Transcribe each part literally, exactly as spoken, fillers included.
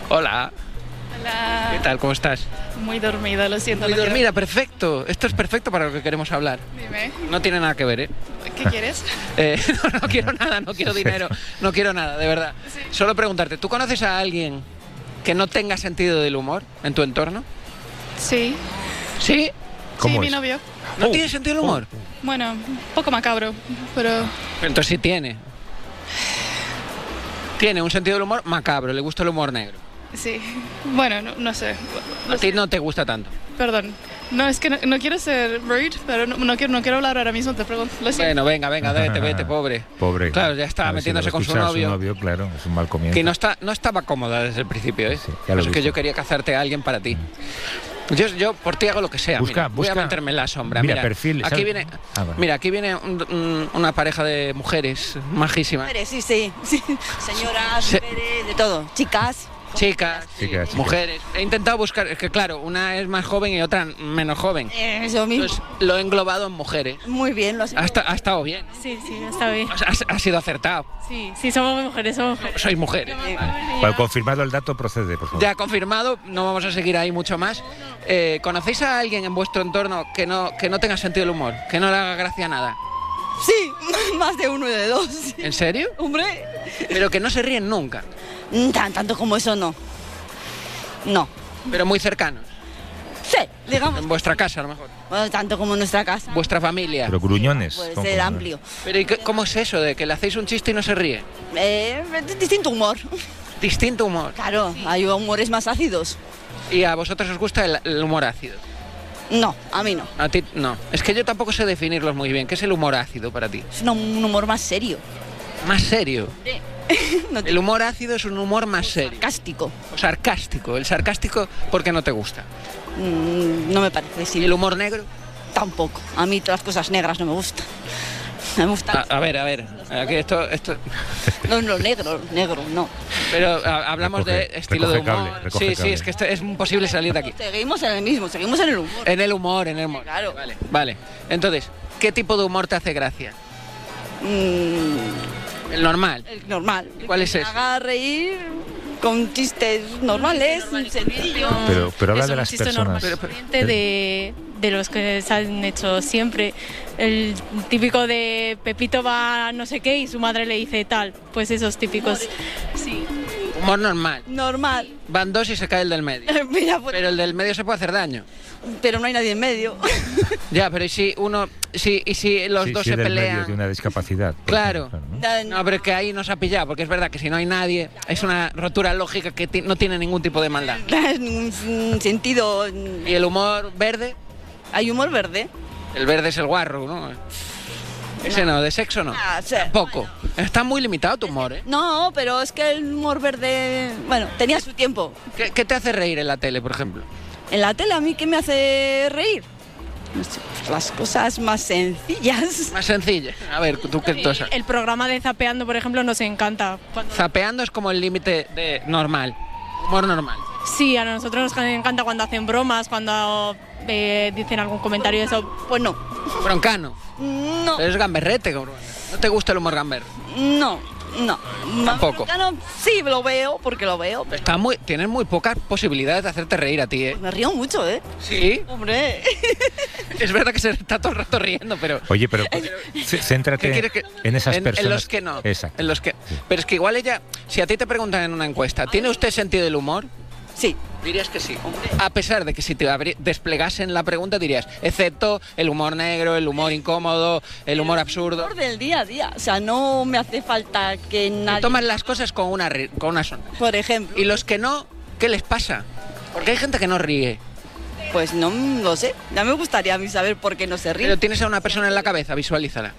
Hola. Hola. ¿Qué tal? ¿Cómo estás? Muy dormida, lo siento. Muy no dormida, perfecto. Esto es perfecto para lo que queremos hablar. quiero- Dime, No tiene nada que ver, ¿eh? ¿qué quieres? Eh, no, no quiero nada, no quiero dinero, no quiero nada, de verdad. Sí. Solo preguntarte, ¿tú conoces a alguien que no tenga sentido del humor en tu entorno? Sí. ¿Sí? ¿Cómo sí, mi es? novio. ¿No Oh. tiene sentido del humor? Bueno, un poco macabro, pero Entonces sí tiene. Tiene un sentido del humor macabro, le gusta el humor negro. sí. Bueno, no, no sé. A ti no te gusta tanto. Perdón. No, es que no, no quiero ser rude, pero no, no quiero, no quiero hablar ahora mismo, te pregunto. Lo siento. Bueno, venga, venga, vete, vete, pobre. Pobre. Claro, ya estaba A ver si metiéndose lo con su escucha novio. Su novio, claro, es un mal comienzo. Que no, está, no estaba cómoda desde el principio, ¿eh? Sí, ya lo es he que visto. yo quería cazarte a alguien para ti. Yo, yo por ti hago lo que sea. Busca- mira, voy a busca- meterme en la sombra. mira, Mira, perfil, Aquí ¿sabes? viene, Ah, vale. mira, aquí viene un- un- una pareja de mujeres majísimas. Mujeres, sí, sí, sí. Señoras, Se- mujeres, de todo. Chicas. Chicas, Chicas, chicas. mujeres. He intentado buscar, es que claro, una es más joven y otra menos joven. Eh, Eso mismo. Entonces lo he englobado en mujeres. Muy bien, lo has Ha, esta- ha estado bien. Sí, sí, está bien. Ha, ha- ha sido acertado. Sí, sí, somos mujeres, somos mujeres. Sois mujeres. Para confirmado el dato, procede, por favor. Ya confirmado, no vamos a seguir ahí mucho más. Eh, ¿Conocéis a alguien en vuestro entorno que no, que no tenga sentido del humor? Que no le haga gracia nada. Sí, más de uno y de dos. ¿En serio? Hombre. Pero que no se ríen nunca. Mm, Tan, tanto como eso no. No. Pero muy cercanos. Sí, digamos. En vuestra casa, a lo mejor. Bueno, tanto como en nuestra casa. Vuestra familia. Pero gruñones. Puede ¿cómo? ser amplio. Pero ¿y qué- cómo es eso de que le hacéis un chiste y no se ríe? Eh, distinto humor. Distinto humor. Claro, hay humores más ácidos. ¿Y a vosotros os gusta el, el humor ácido? No, a mí no. A ti no. Es que yo tampoco sé definirlos muy bien. ¿Qué es el humor ácido para ti? Es una- un humor más serio. Más serio. No te- El humor ácido es un humor más serio. sarcástico. O sarcástico. El sarcástico, ¿por qué no te gusta? Mm, no me parece, ¿Y sí. el humor negro? Tampoco. A mí todas las cosas negras no me gustan. Me gustan. A, a ver, a ver. Aquí esto, esto... No, no, negro, negro, no. Pero a- hablamos Recoge- de estilo de recoge humor. cable, recoge sí, sí, cable. es que esto es imposible salir de aquí. Seguimos en el mismo, seguimos en el humor. En el humor, en el humor. Claro. Vale, vale. Entonces, ¿qué tipo de humor te hace gracia? Mm, El normal. el normal. ¿Cuál es Que ese? me haga reír con chistes normales, sencillos. Pero, pero habla Eso, de un las chiste personas. normal, Pero- pero- corriente de, de los que se han hecho siempre. El típico de Pepito va a no sé qué y su madre le dice tal. Pues esos típicos. Sí. Humor normal. Normal. Van dos y se cae el del medio. Mira, pues, Pero el del medio se puede hacer daño. pero no hay nadie en medio. Ya, pero ¿y si uno, si, y si los Sí, dos sí, se del medio pelean? de una discapacidad. por Claro. ejemplo, ¿no? No, pero es que ahí nos ha pillado, porque es verdad que si no hay nadie, es una rotura lógica que ti- no tiene ningún tipo de maldad. Un sentido. Y el humor verde, Hay humor verde. el verde es el guarro, ¿no? Ese no, de sexo no. Ah, sí. Poco. Está muy limitado tu humor, ¿eh? No, pero es que el humor verde. Bueno, tenía su tiempo. ¿Qué, qué te hace reír en la tele, por ejemplo? En la tele, ¿a mí qué me hace reír? No sé, pues las cosas más sencillas. Más sencilla. A ver, tú qué tú sabes. El programa de Zapeando, por ejemplo, nos encanta. Cuando- Zapeando es como el límite de normal. Humor normal. Sí, a nosotros nos encanta cuando hacen bromas, cuando eh, dicen algún comentario de eso. Pues no. Broncano. No, Pero es gamberrete, cabrón. ¿No te gusta el humor gamber? no, no. Tampoco. Ya no- sí, lo veo, porque lo veo. Pero Está muy, tienes muy pocas posibilidades de hacerte reír a ti, ¿eh? me río mucho, ¿eh? Sí. Hombre. Es verdad que se está todo el rato riendo, pero... Oye, pero c- céntrate ¿Qué quieres que- en esas en, personas. en los que no. Exacto. En los que... Pero es que igual ella... Si a ti te preguntan en una encuesta, ¿tiene usted sentido del humor? Sí. Dirías que sí. A pesar de que si te abri- desplegasen la pregunta dirías, excepto el humor negro, el humor incómodo, el humor absurdo. Humor del día a día. O sea, no me hace falta que nadie. Toman las cosas con una, ri- con una sonrisa. Por ejemplo. Y los que no, ¿qué les pasa? Porque hay gente que no ríe. Pues no lo sé. Ya me gustaría a mí saber por qué no se ríe. Pero tienes a una persona en la cabeza, visualízala.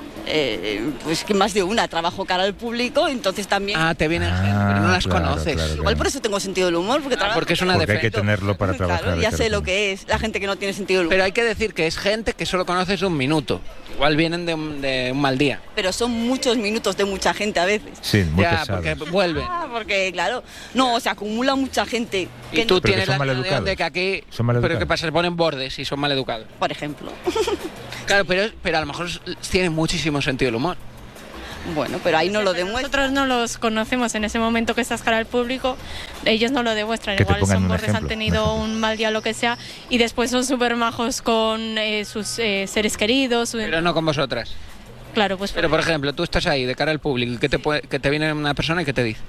Eh, pues que más de una. Trabajo cara al público, entonces también. Ah, te vienen Ah, gente, pero no las claro, conoces. claro, Igual por eso tengo sentido del humor, porque Ah, trabajo. porque es una Porque hay que defensa. tenerlo para trabajar. Claro, ya sé claro. lo que es la gente que no tiene sentido del humor. Pero hay que decir que es gente que solo conoces un minuto. Igual vienen de un, de un mal día. Pero son muchos minutos de mucha gente a veces. Sí, muy ya, pesado. porque vuelven. Ah, porque claro, no, se acumula mucha gente. Y Que tú no- Pero que tienes son la sensación maleducados. de que aquí... Son pero maleducados. ¿qué pasa? Se ponen bordes y son maleducados. Por ejemplo. Claro, pero, pero a lo mejor tienen muchísimo sentido del humor. Bueno, pero ahí no lo demuestra. Nosotros no los conocemos en ese momento que estás cara al público, ellos no lo demuestran. Que te Igual pongan son un bordes, ejemplo. han tenido un mal día, lo que sea, y después son súper majos con eh, sus eh, seres queridos. Pero no con vosotras. Claro, pues. Pero por ejemplo, tú estás ahí de cara al público y que te, puede- que te viene una persona y que te dice.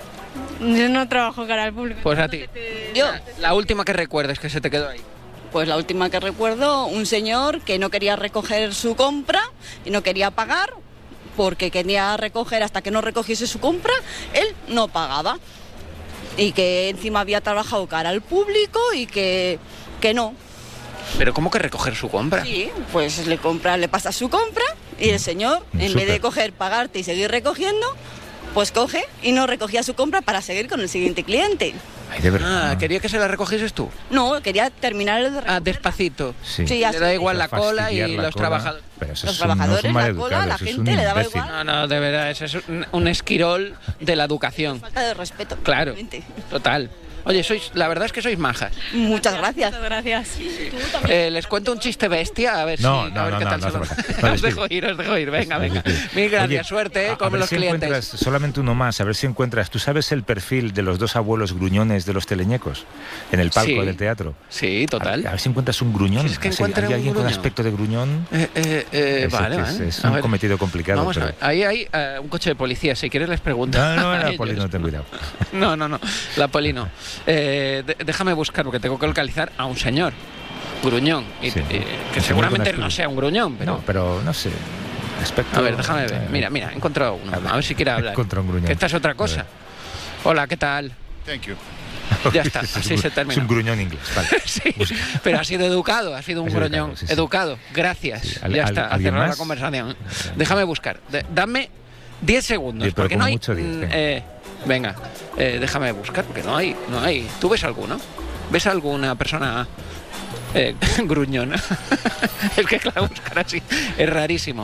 Yo no trabajo cara al público. Pues a ti. Yo, La última que recuerdes que se te quedó ahí. pues la última que recuerdo, un señor que no quería recoger su compra y no quería pagar porque quería recoger hasta que no recogiese su compra, él no pagaba. Y que encima había trabajado cara al público y que, que no. Pero ¿cómo que recoger su compra? Sí, pues le compra, le pasa su compra y el señor, Mm, en súper. vez de coger, pagarte y seguir recogiendo, pues coge y no recogía su compra para seguir con el siguiente cliente. Ay, de verdad. Ah, quería que se la recogieses tú. No, quería terminar el de Ah, recogerla. despacito. Sí. Sí, Le así. da igual la Para cola y fastidiar la los cola, trabajadores. pero eso Los es un- no son trabajadores, la maleducados, cola, la eso es gente un le daba imbécil. igual. No, no, de verdad, ese es un, un esquirol de la educación. Falta de respeto. Claro, realmente. total. Oye, sois, la verdad es que sois majas. Muchas gracias. Muchas gracias. Eh, les cuento un chiste bestia, a ver No, si no, a ver no, qué no, tal no se lo- hace falta. No, Os despido. dejo ir, os dejo ir. Venga, venga. Oye, Mil gracias, oye, suerte, a- eh, a con ver los si clientes. encuentras solamente uno más, a ver si encuentras. ¿Tú sabes el perfil de los dos abuelos gruñones de los teleñecos en el palco Sí. del teatro? Sí, A, total. a ver si encuentras un gruñón. Si es que Así, encuentren ¿hay un alguien con gruñón. aspecto de gruñón? Eh, eh, eh, Ese vale, que vale. es, es A un ver. cometido complicado. Vamos a pero- ver. Ahí hay eh, un coche de policía, si quieres les pregunto. No, no, a no, ellos. Poli, no, ten cuidado. No, no, no, la poli no. Eh, de- déjame buscar porque tengo que localizar a un señor gruñón y, Sí. y- Un que señor seguramente con no aspecto. sea un gruñón, pero No, pero no sé. Aspecto, a ver, déjame ver. eh, Mira, mira, he encontrado uno. A ver si quiere hablar. Encontré un gruñón. Que esta es otra A cosa. ver. Hola, ¿qué tal? Thank you. Ya está, Es así un- se termina. Es un gruñón inglés. Vale. Sí, pero ha sido educado, ha sido un Ha sido gruñón educado, sí, sí. educado. Gracias. Sí, ¿al- Ya al- está, a alguien cerrar la más? conversación. Déjame buscar. De- dame diez segundos, Sí, pero porque como no hay. mucho diez, mm, venga. eh, venga, eh, déjame buscar, porque no hay, no hay. ¿Tú ves alguno? ¿Ves alguna persona eh, gruñona? Es que claro, buscar así es rarísimo.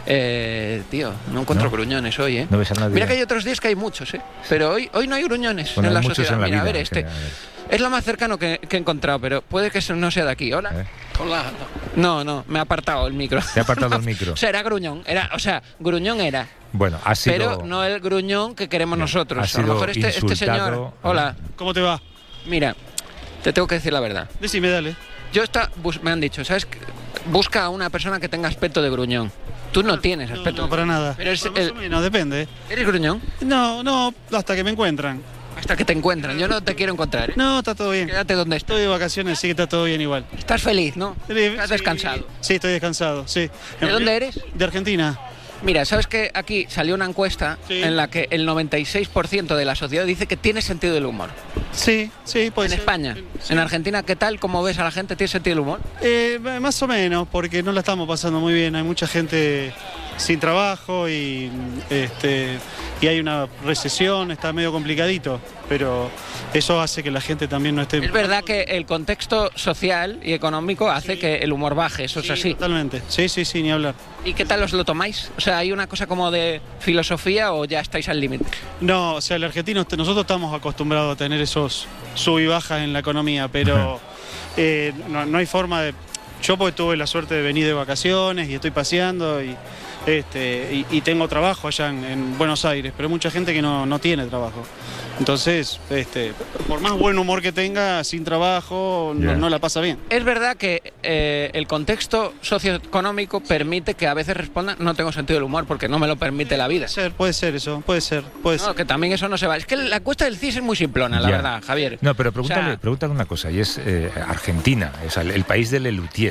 Eh, tío, no encuentro ¿No? gruñones hoy, ¿eh? No ves a nadie. Mira que hay otros días que hay muchos, ¿eh? Pero hoy, hoy no hay gruñones Bueno, en la hay muchos sociedad. en la Mira, a vida, ver, en este general, a ver. es lo más cercano que, que he encontrado, pero puede que eso no sea de aquí. Hola. ¿Eh? Hola. No, no, me ha apartado el micro. Te ha apartado el micro. O sea, era gruñón. Era, o sea, gruñón era. Bueno, ha sido. Pero no el gruñón que queremos Bien, nosotros. ha A lo sido mejor este, este señor. insultado. Hola. ¿Cómo te va? Mira, te tengo que decir la verdad. Decime, dale. Yo está, bus- me han dicho, ¿sabes? qué? Busca a una persona que tenga aspecto de gruñón. Tú no tienes No, aspecto. no, para nada. Pero es Más el- o menos, depende. ¿Eres gruñón? No, no, hasta que me encuentran. Hasta que te encuentran. Yo no te quiero encontrar. ¿eh? No, está todo bien. Quédate donde estás. Estoy de vacaciones, sí que está todo bien igual. Estás feliz, ¿no? Estás Sí, descansado. Sí, estoy descansado, sí. ¿De dónde eres? De Argentina. Mira, ¿sabes que aquí salió una encuesta Sí. en la que el noventa y seis por ciento de la sociedad dice que tiene sentido del humor? Sí, sí, puede En ser. España. Sí. En Argentina, ¿qué tal? ¿Cómo ves a la gente? ¿Tiene sentido del humor? Eh, más o menos, porque no la estamos pasando muy bien. Hay mucha gente sin trabajo y este y hay una recesión, está medio complicadito, pero eso hace que la gente también no esté... Es verdad que el contexto social y económico hace Sí. que el humor baje, eso Sí, es así. totalmente. Sí, sí, sí, ni hablar. ¿Y qué tal os lo tomáis? O sea, ¿hay una cosa como de filosofía o ya estáis al límite? No, o sea, el argentino, nosotros estamos acostumbrados a tener esos sub y bajas en la economía, pero eh, no, no hay forma de... Yo porque tuve la suerte de venir de vacaciones y estoy paseando y, este, y, y tengo trabajo allá en, en Buenos Aires, pero hay mucha gente que no, no tiene trabajo. Entonces, este, por más buen humor que tenga, sin trabajo, no, Ya. no la pasa bien. Es verdad que eh, el contexto socioeconómico permite que a veces respondan no tengo sentido del humor porque no me lo permite la vida. Puede ser, puede ser eso, puede ser, puede No, ser. que también eso no se va. Es que la cuesta del C I S es muy simplona, la Ya. verdad, Javier. No, pero O pregúntale, sea, pregúntale una cosa, y es eh, Argentina, o sea, el, el país del Lelutier.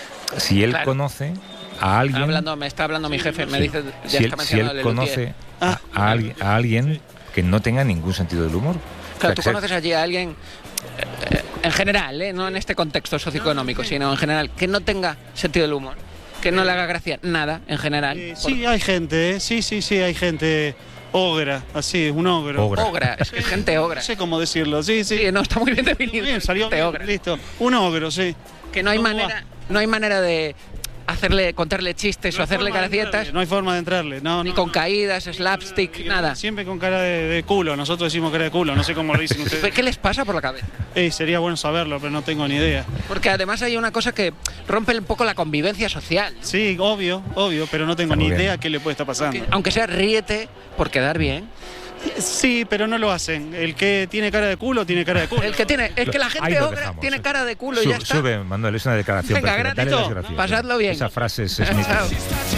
Si él Claro. conoce a alguien. hablando, me está hablando mi jefe, me Sí. dice, ya si está él, si mencionando él el conoce Lelutier. a, Ah. a alguien, a alguien que no tenga ningún sentido del humor. Claro, O tú sea, conoces allí a alguien, eh, eh, en general, ¿eh? No en este contexto socioeconómico, sino en general, que no tenga sentido del humor, que no le haga gracia nada, en general. Eh, Por- sí, hay gente, ¿eh? sí, sí, sí, hay gente ogra, así, un ogro. Ogra. Ogra, es que es gente ogra. No sé cómo decirlo, sí, sí. Sí, no, está muy bien definido. Bien, salió Gente bien, ogra. listo. Un ogro, sí. Que no hay ¿Cómo manera, no hay manera de hacerle, contarle chistes No o hay hacerle forma de gracietas, entrarle, No hay forma de entrarle, no, ni no, con no. caídas, slapstick, nada. Siempre con cara de, de culo, nosotros decimos cara de culo, no sé cómo lo dicen ustedes. ¿Qué les pasa por la cabeza? Ey, sería bueno saberlo, pero no tengo ni idea. Porque además hay una cosa que rompe un poco la convivencia social. Sí, obvio, obvio, pero no tengo Está ni muy bien. idea qué le puede estar pasando. Que, aunque sea ríete por quedar bien. Sí, pero no lo hacen. El que tiene cara de culo, tiene cara de culo. El que tiene, es que la Ahí gente lo obra dejamos, tiene eh. cara de culo y Sub- ya está. Sube, Manuel, es una declaración. Venga, perfecta. Dale granito, las gracias. pasadlo bien. Esa frase es, es Chao. mítica.